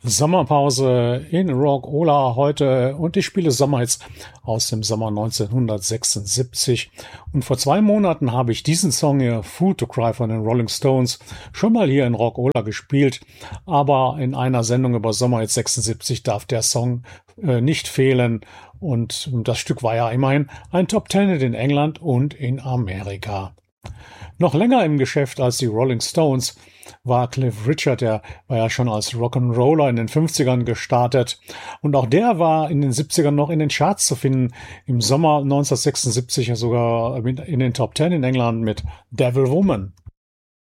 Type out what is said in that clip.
Sommerpause in Rock Ola heute und ich spiele Sommerhits aus dem Sommer 1976. Und vor 2 Monaten habe ich diesen Song hier, Fool to Cry von den Rolling Stones, schon mal hier in Rock Ola gespielt. Aber in einer Sendung über Sommerhits 76 darf der Song nicht fehlen. Und das Stück war ja immerhin ein Top Ten in England und in Amerika. Noch länger im Geschäft als die Rolling Stones war Cliff Richard, der war ja schon als Rock'n'Roller in den 50ern gestartet. Und auch der war in den 70ern noch in den Charts zu finden. Im Sommer 1976 sogar in den Top 10 in England mit Devil Woman.